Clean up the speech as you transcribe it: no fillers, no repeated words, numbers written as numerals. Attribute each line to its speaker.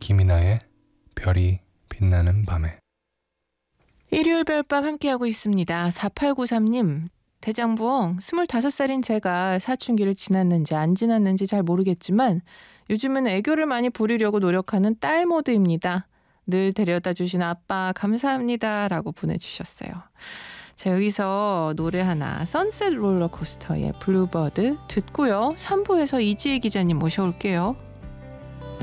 Speaker 1: 김이나의 별이 빛나는 밤에.
Speaker 2: 일요일 별밤 함께하고 있습니다. 4893님, 대장부엉 25살인 제가 사춘기를 지났는지 안 지났는지 잘 모르겠지만 요즘은 애교를 많이 부리려고 노력하는 딸 모드입니다. 늘 데려다 주신 아빠 감사합니다 라고 보내주셨어요. 자, 여기서 노래 하나, 선셋 롤러코스터의 블루버드 듣고요. 3부에서 이지혜 기자님 모셔올게요.